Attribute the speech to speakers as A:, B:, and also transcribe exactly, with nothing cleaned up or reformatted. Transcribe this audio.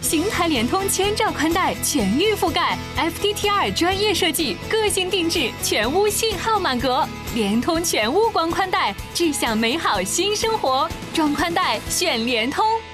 A: 邢台联通千兆宽带全域覆盖 ，F T T R 专业设计，个性定制，全屋信号满格。联通全屋光宽带，智享美好新生活。装宽带选联通。